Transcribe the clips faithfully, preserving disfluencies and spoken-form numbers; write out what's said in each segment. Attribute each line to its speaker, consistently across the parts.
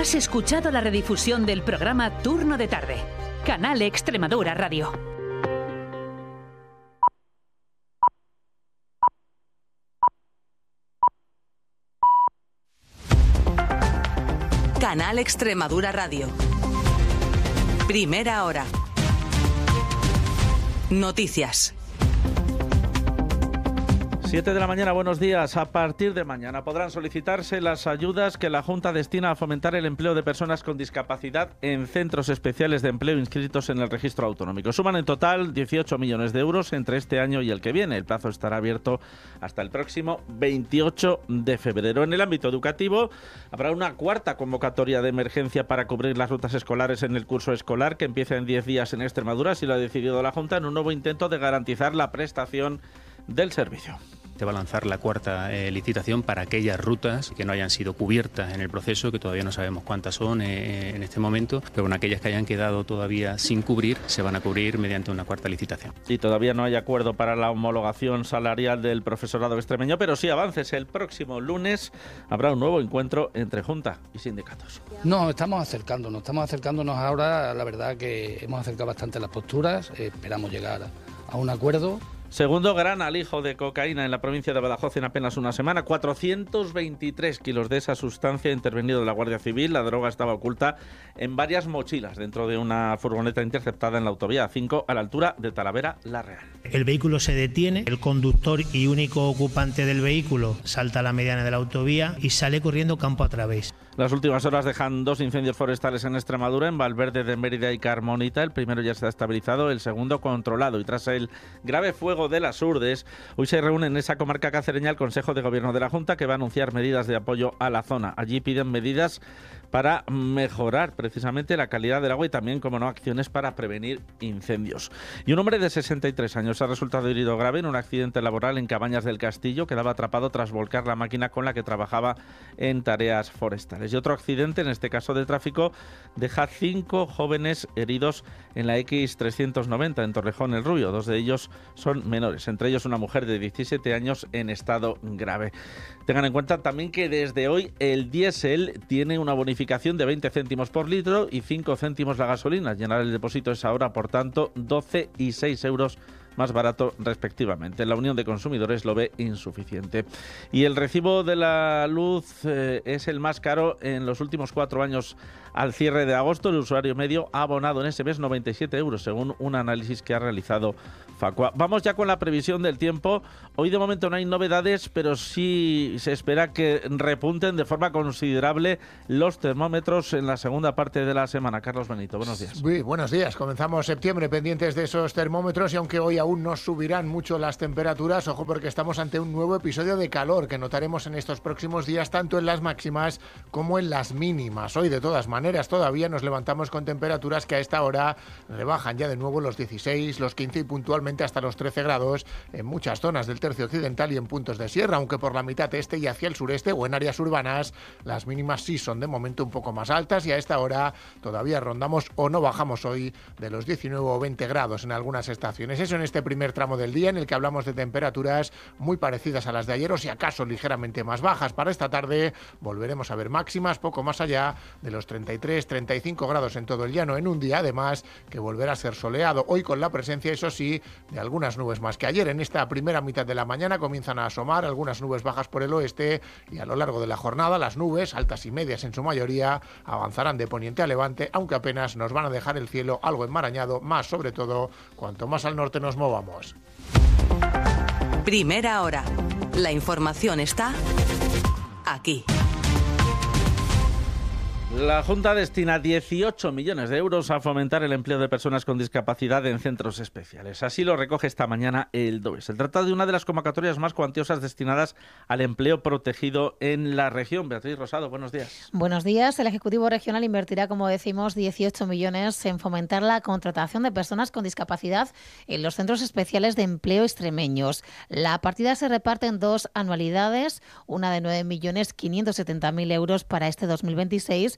Speaker 1: Has escuchado la redifusión del programa Turno de Tarde. Canal Extremadura Radio.
Speaker 2: Canal Extremadura Radio. Primera hora. Noticias.
Speaker 3: siete de la mañana, buenos días. A partir de mañana podrán solicitarse las ayudas que la Junta destina a fomentar el empleo de personas con discapacidad en centros especiales de empleo inscritos en el registro autonómico. Suman en total dieciocho millones de euros entre este año y el que viene. El plazo estará abierto hasta el próximo veintiocho de febrero. En el ámbito educativo habrá una cuarta convocatoria de emergencia para cubrir las rutas escolares en el curso escolar que empieza en diez días en Extremadura, así lo ha decidido la Junta, en un nuevo intento de garantizar la prestación del servicio.
Speaker 4: Se va a lanzar la cuarta eh, licitación para aquellas rutas que no hayan sido cubiertas en el proceso, que todavía no sabemos cuántas son eh, en este momento, pero bueno, aquellas que hayan quedado todavía sin cubrir se van a cubrir mediante una cuarta licitación.
Speaker 3: Y todavía no hay acuerdo para la homologación salarial del profesorado extremeño, pero sí avances. El próximo lunes habrá un nuevo encuentro entre Junta y sindicatos.
Speaker 5: No, estamos acercándonos, estamos acercándonos ahora. La verdad que hemos acercado bastante las posturas, eh, esperamos llegar a un acuerdo.
Speaker 3: Segundo gran alijo de cocaína en la provincia de Badajoz en apenas una semana. cuatrocientos veintitrés kilos de esa sustancia ha intervenido la Guardia Civil. La droga estaba oculta en varias mochilas dentro de una furgoneta interceptada en la autovía A cinco a la altura de Talavera La Real.
Speaker 6: El vehículo se detiene, el conductor y único ocupante del vehículo salta a la mediana de la autovía y sale corriendo campo a través.
Speaker 3: Las últimas horas dejan dos incendios forestales en Extremadura, en Valverde de Mérida y Carmonita. El primero ya se ha estabilizado, el segundo controlado. Y tras el grave fuego de las Urdes, hoy se reúne en esa comarca cacereña el Consejo de Gobierno de la Junta, que va a anunciar medidas de apoyo a la zona. Allí piden medidas para mejorar precisamente la calidad del agua y también, como no, acciones para prevenir incendios. Y un hombre de sesenta y tres años ha resultado herido grave en un accidente laboral en Cabañas del Castillo. Quedaba atrapado tras volcar la máquina con la que trabajaba en tareas forestales. Y otro accidente, en este caso de tráfico, deja cinco jóvenes heridos en la X trescientos noventa en Torrejón el Rubio. Dos de ellos son menores, entre ellos una mujer de diecisiete años en estado grave. Tengan en cuenta también que desde hoy el diésel tiene una bonificación de veinte céntimos por litro y cinco céntimos la gasolina. Llenar el depósito es ahora, por tanto, doce y seis euros más barato respectivamente. La Unión de Consumidores lo ve insuficiente. Y el recibo de la luz eh, es el más caro en los últimos cuatro años. Al cierre de agosto, el usuario medio ha abonado en ese mes noventa y siete euros, según un análisis que ha realizado Facua. Vamos ya con la previsión del tiempo. Hoy de momento no hay novedades, pero sí se espera que repunten de forma considerable los termómetros en la segunda parte de la semana. Carlos Benito, buenos días.
Speaker 7: Muy buenos días. Comenzamos septiembre pendientes de esos termómetros y aunque hoy aún no subirán mucho las temperaturas, ojo porque estamos ante un nuevo episodio de calor que notaremos en estos próximos días tanto en las máximas como en las mínimas. Hoy de todas maneras todavía nos levantamos con temperaturas que a esta hora rebajan ya de nuevo los dieciséis, los quince y puntualmente hasta los trece grados en muchas zonas del tercio occidental y en puntos de sierra, aunque por la mitad este y hacia el sureste o en áreas urbanas las mínimas sí son de momento un poco más altas y a esta hora todavía rondamos o no bajamos hoy de los diecinueve o veinte grados en algunas estaciones. Eso en este primer tramo del día en el que hablamos de temperaturas muy parecidas a las de ayer o si acaso ligeramente más bajas. Para esta tarde volveremos a ver máximas poco más allá de los treinta y tres, treinta y cinco grados en todo el llano en un día además que volverá a ser soleado. Hoy con la presencia, eso sí, de algunas nubes más que ayer. En esta primera mitad de la mañana comienzan a asomar algunas nubes bajas por el oeste y a lo largo de la jornada las nubes, altas y medias en su mayoría, avanzarán de poniente a levante, aunque apenas nos van a dejar el cielo algo enmarañado, más sobre todo cuanto más al norte nos movamos.
Speaker 2: Primera hora. La información está aquí.
Speaker 3: La Junta destina dieciocho millones de euros a fomentar el empleo de personas con discapacidad en centros especiales. Así lo recoge esta mañana el D O E. Se trata de una de las convocatorias más cuantiosas destinadas al empleo protegido en la región. Beatriz Rosado, buenos días.
Speaker 8: Buenos días. El Ejecutivo Regional invertirá, como decimos, dieciocho millones en fomentar la contratación de personas con discapacidad en los centros especiales de empleo extremeños. La partida se reparte en dos anualidades, una de nueve millones quinientos setenta mil euros para este dos mil veintiséis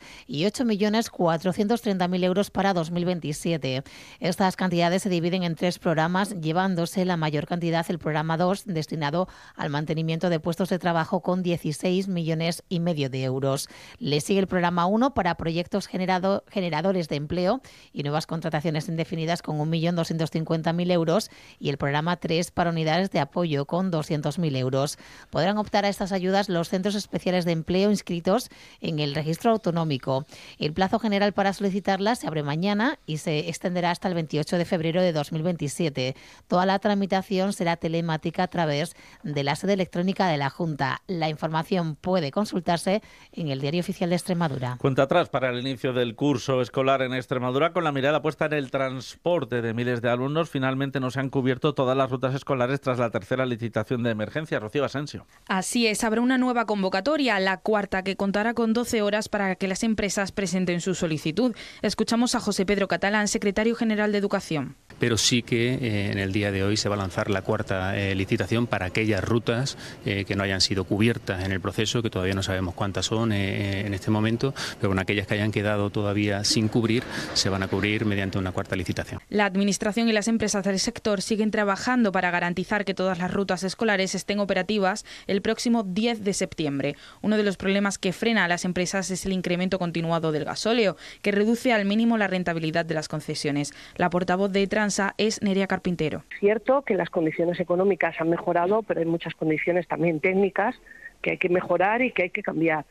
Speaker 8: y ocho millones cuatrocientos treinta mil euros para dos mil veintisiete. Estas cantidades se dividen en tres programas, llevándose la mayor cantidad el programa dos, destinado al mantenimiento de puestos de trabajo con dieciséis millones y medio de euros. Le sigue el programa uno para proyectos generado, generadores de empleo y nuevas contrataciones indefinidas con un millón doscientos cincuenta mil euros y el programa tres para unidades de apoyo con doscientos mil euros. Podrán optar a estas ayudas los centros especiales de empleo inscritos en el registro autonómico. El plazo general para solicitarlas se abre mañana y se extenderá hasta el veintiocho de febrero de dos mil veintisiete. Toda la tramitación será telemática a través de la sede electrónica de la Junta. La información puede consultarse en el Diario Oficial de Extremadura.
Speaker 3: Cuenta atrás para el inicio del curso escolar en Extremadura, con la mirada puesta en el transporte de miles de alumnos. Finalmente no se han cubierto todas las rutas escolares tras la tercera licitación de emergencia. Rocío Asensio.
Speaker 9: Así es, habrá una nueva convocatoria, la cuarta, que contará con doce horas para que las empresas presenten su solicitud. Escuchamos a José Pedro Catalán, secretario general de Educación.
Speaker 4: Pero sí que eh, en el día de hoy se va a lanzar la cuarta eh, licitación para aquellas rutas eh, que no hayan sido cubiertas en el proceso, que todavía no sabemos cuántas son eh, en este momento, pero con aquellas que hayan quedado todavía sin cubrir, se van a cubrir mediante una cuarta licitación.
Speaker 9: La Administración y las empresas del sector siguen trabajando para garantizar que todas las rutas escolares estén operativas el próximo diez de septiembre. Uno de los problemas que frena a las empresas es el incremento continuado del gasóleo, que reduce al mínimo la rentabilidad de las concesiones. La portavoz de Transa es Nerea Carpintero.
Speaker 10: Es cierto que las condiciones económicas han mejorado, pero hay muchas condiciones también técnicas que hay que mejorar y que hay que cambiar.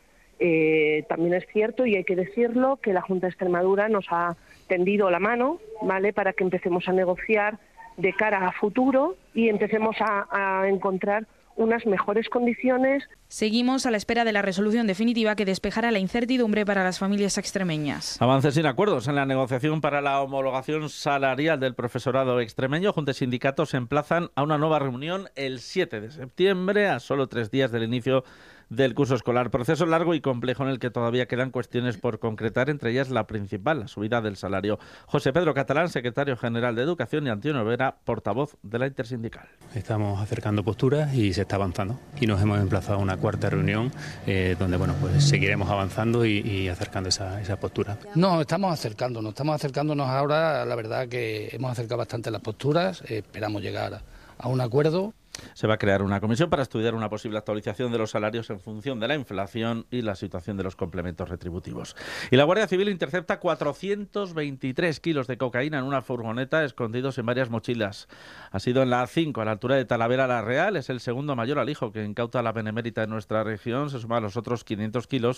Speaker 10: Eh, también es cierto, y hay que decirlo, que la Junta de Extremadura nos ha tendido la mano, ¿vale?, para que empecemos a negociar de cara a futuro y empecemos a, a encontrar unas mejores condiciones.
Speaker 9: Seguimos a la espera de la resolución definitiva que despejará la incertidumbre para las familias extremeñas.
Speaker 3: Avances sin acuerdos en la negociación para la homologación salarial del profesorado extremeño. Junta y sindicatos se emplazan a una nueva reunión el siete de septiembre, a solo tres días del inicio del curso escolar. Proceso largo y complejo en el que todavía quedan cuestiones por concretar, entre ellas la principal, la subida del salario. José Pedro Catalán, secretario general de Educación, y Antonio Vera, portavoz de la intersindical.
Speaker 4: Estamos acercando posturas y se está avanzando. Y nos hemos emplazado a una cuarta reunión eh, donde bueno, pues seguiremos avanzando y, y acercando esa, esa postura.
Speaker 5: No, estamos acercándonos, estamos acercándonos ahora. La verdad que hemos acercado bastante las posturas, eh, esperamos llegar a un acuerdo.
Speaker 3: Se va a crear una comisión para estudiar una posible actualización de los salarios en función de la inflación y la situación de los complementos retributivos. Y la Guardia Civil intercepta cuatrocientos veintitrés kilos de cocaína en una furgoneta, escondidos en varias mochilas. Ha sido en la A cinco, a la altura de Talavera la Real. Es el segundo mayor alijo que incauta la Benemérita en nuestra región. Se suma a los otros quinientos kilos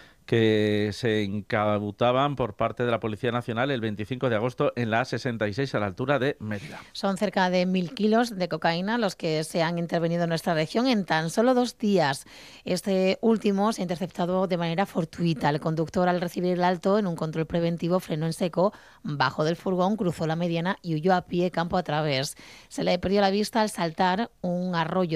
Speaker 3: que se incautaban por parte de la Policía Nacional el veinticinco de agosto en la A sesenta y seis, a la altura de Mérida.
Speaker 8: Son cerca de mil kilos de cocaína los que se han intervenido en nuestra región en tan solo dos días. Este último se ha interceptado de manera fortuita. El conductor, al recibir el alto en un control preventivo, frenó en seco, bajó del furgón, cruzó la mediana y huyó a pie campo a través. Se le perdió la vista al saltar un arroyo